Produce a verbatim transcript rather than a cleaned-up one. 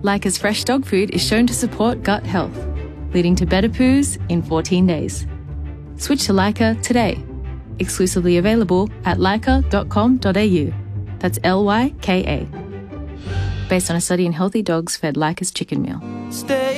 Lyca's fresh dog food is shown to support gut health, leading to better poos in fourteen days. Switch to Lyca today. Exclusively available at lyca dot com dot a u. That's L Y K A. Based on a study in healthy dogs fed Lyca's chicken meal. Stay